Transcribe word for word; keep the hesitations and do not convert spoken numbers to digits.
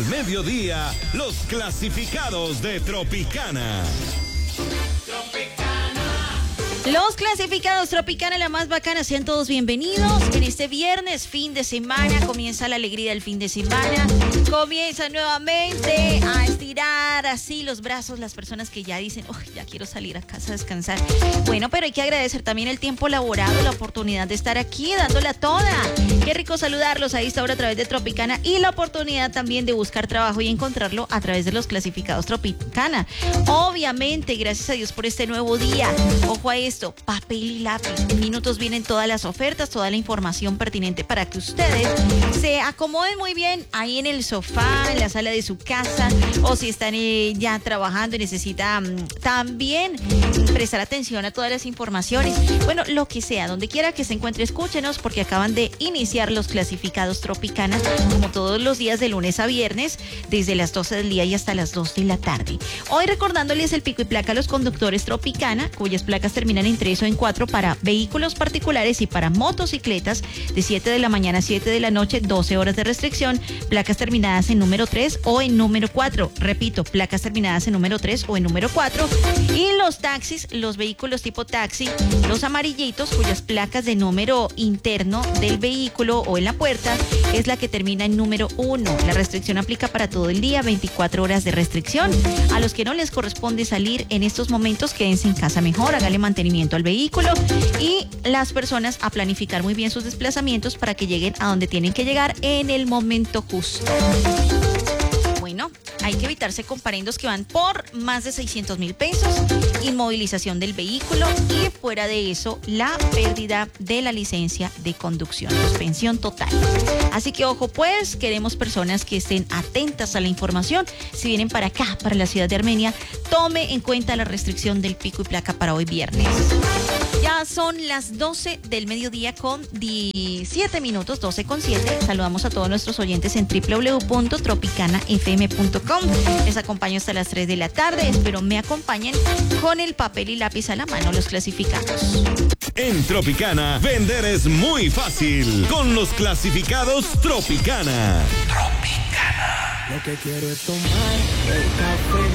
Al mediodía, los clasificados de Tropicana. Los clasificados Tropicana, la más bacana, sean todos bienvenidos. En este viernes, fin de semana, comienza la alegría del fin de semana. Comienza nuevamente a estirar así los brazos las personas que ya dicen, oh, ya quiero salir a casa a descansar. Bueno, pero hay que agradecer también el tiempo laborado, la oportunidad de estar aquí dándola toda. Qué rico saludarlos a esta hora a través de Tropicana y la oportunidad también de buscar trabajo y encontrarlo a través de los clasificados Tropicana. Obviamente, gracias a Dios por este nuevo día. Ojo a esto, papel y lápiz. En minutos vienen todas las ofertas, toda la información pertinente para que ustedes se acomoden muy bien ahí en el sofá, en la sala de su casa, o si están eh, ya trabajando y necesitan um, también prestar atención a todas las informaciones. Bueno, lo que sea, donde quiera que se encuentre, escúchenos porque acaban de iniciar los clasificados Tropicana, como todos los días de lunes a viernes, desde las doce del día y hasta las dos de la tarde. Hoy recordándoles el pico y placa a los conductores Tropicana, cuyas placas terminan en tres o en cuatro para vehículos particulares y para motocicletas, de siete de la mañana a siete de la noche, doce horas de restricción, placas terminadas en número tres o en número cuatro. Repito, placas terminadas en número tres o en número cuatro. Y los taxis, los vehículos tipo taxi, los amarillitos, cuyas placas de número interno del vehículo o en la puerta es la que termina en número uno. La restricción aplica para todo el día, veinticuatro horas de restricción. A los que no les corresponde salir en estos momentos, quédense en casa mejor, hágale mantenimiento al vehículo y las personas a planificar muy bien sus desplazamientos para que lleguen a donde tienen que llegar en el momento justo. Bueno, hay que evitarse comparendos que van por más de seiscientos mil pesos, inmovilización del vehículo y fuera de eso, la pérdida de la licencia de conducción, suspensión total. Así que ojo pues, queremos personas que estén atentas a la información. Si vienen para acá, para la ciudad de Armenia, tome en cuenta la restricción del pico y placa para hoy viernes. Ya son las doce del mediodía con diecisiete minutos, doce con siete. Saludamos a todos nuestros oyentes en doble u doble u doble u punto tropicana f m punto com. Les acompaño hasta las tres de la tarde. Espero me acompañen con el papel y lápiz a la mano, los clasificados. En Tropicana, vender es muy fácil con los clasificados Tropicana. Tropicana. Lo que quiero es tomar el café.